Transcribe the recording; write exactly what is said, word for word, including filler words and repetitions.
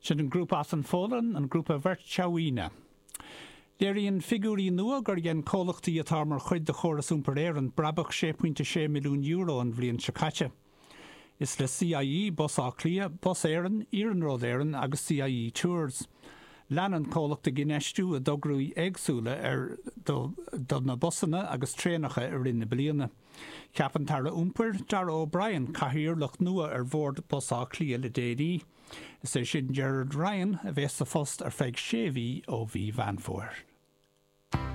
Sin an grúpa as an fólan an grúpa bhirt teáine. Léiríonn figúrí nua gur ghen cólachtaí atá mar chuid de chóras úmpar éir an brabach sé pointe sé milliún euro an bhliain se caite. Is le C I E, Bus Auclia, Bus Éireann, Iarn Road Éireann agus C I E Tours. Leanan cólachta gnéistú a dogrúí éagsúla ar do, do na busanna agus trénacha ar rinne bliana. Ceapan tar úmpar Dar O'Brien caithíorlach nua ar bhórd Bus Auclia le déirí. Is é sin Gerard Ryan a bheits a fost ar feig séví ó bhí Vanfoir.